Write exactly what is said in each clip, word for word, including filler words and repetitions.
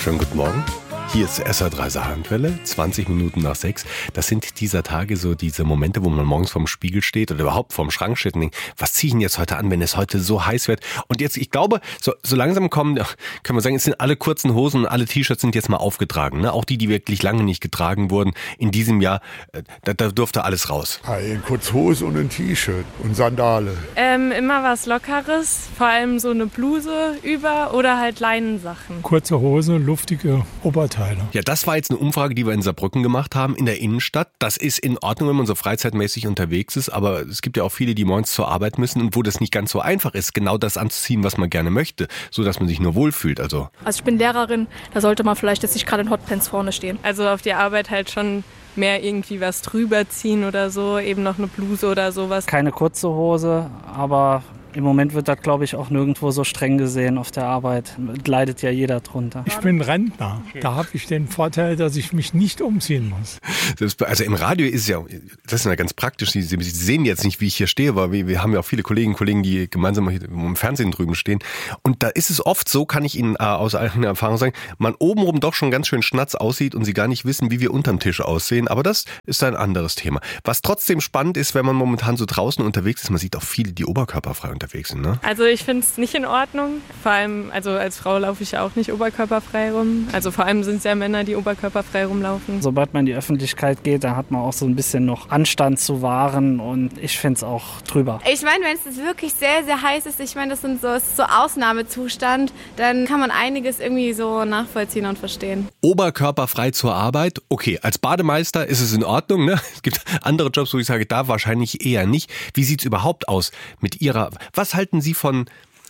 Schönen guten Morgen. Hier ist S R drei Saarlandwelle, zwanzig Minuten nach sechs. Das sind dieser Tage so diese Momente, wo man morgens vorm Spiegel steht oder überhaupt vorm Schrank steht und denkt, was ziehe ich denn jetzt heute an, wenn es heute so heiß wird? Und jetzt, ich glaube, so, so langsam kommen, können wir sagen, es sind alle kurzen Hosen und alle T-Shirts sind jetzt mal aufgetragen. Ne? Auch die, die wirklich lange nicht getragen wurden. In diesem Jahr, da, da durfte alles raus. Ein Kurzhose und ein T-Shirt und Sandale. Ähm, immer was Lockeres, vor allem so eine Bluse über oder halt Leinensachen. Kurze Hose, luftige Oberteile. Ja, das war jetzt eine Umfrage, die wir in Saarbrücken gemacht haben, in der Innenstadt. Das ist in Ordnung, wenn man so freizeitmäßig unterwegs ist, aber es gibt ja auch viele, die morgens zur Arbeit müssen und wo das nicht ganz so einfach ist, genau das anzuziehen, was man gerne möchte, so dass man sich nur wohlfühlt. Also, also ich bin Lehrerin, da sollte man vielleicht jetzt nicht gerade in Hotpants vorne stehen. Also auf die Arbeit halt schon mehr irgendwie was drüber ziehen oder so, eben noch eine Bluse oder sowas. Keine kurze Hose, aber im Moment wird das, glaube ich, auch nirgendwo so streng gesehen auf der Arbeit. Leidet ja jeder drunter. Ich bin Rentner. Da habe ich den Vorteil, dass ich mich nicht umziehen muss. Das, also im Radio ist ja, das ist ja ganz praktisch. Sie, Sie sehen jetzt nicht, wie ich hier stehe, aber wir, wir haben ja auch viele Kolleginnen und Kollegen, die gemeinsam hier im Fernsehen drüben stehen. Und da ist es oft so, kann ich Ihnen äh, aus eigener Erfahrung sagen, man obenrum doch schon ganz schön schnatz aussieht und Sie gar nicht wissen, wie wir unterm Tisch aussehen. Aber das ist ein anderes Thema. Was trotzdem spannend ist, wenn man momentan so draußen unterwegs ist, man sieht auch viele, die oberkörperfrei unterwegs sind, ne? Also ich finde es nicht in Ordnung. Vor allem, also als Frau laufe ich ja auch nicht oberkörperfrei rum. Also vor allem sind es ja Männer, die oberkörperfrei rumlaufen. Sobald man in die Öffentlichkeit geht, da hat man auch so ein bisschen noch Anstand zu wahren und ich finde es auch drüber. Ich meine, wenn es wirklich sehr, sehr heiß ist, ich meine, das sind so, es ist so Ausnahmezustand, dann kann man einiges irgendwie so nachvollziehen und verstehen. Oberkörperfrei zur Arbeit, okay, als Bademeister ist es in Ordnung, ne? Es gibt andere Jobs, wo ich sage, da wahrscheinlich eher nicht. Wie sieht's überhaupt aus mit Ihrer, was halten Sie von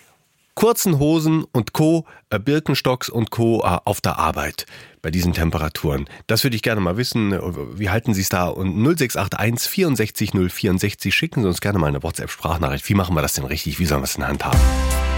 kurzen Hosen und Co., äh, Birkenstocks und Co. Äh, auf der Arbeit bei diesen Temperaturen? Das würde ich gerne mal wissen. Wie halten Sie es da? Und null sechs acht eins vierundsechzig null vierundsechzig schicken Sie uns gerne mal eine WhatsApp-Sprachnachricht. Wie machen wir das denn richtig? Wie sollen wir es in der Hand haben?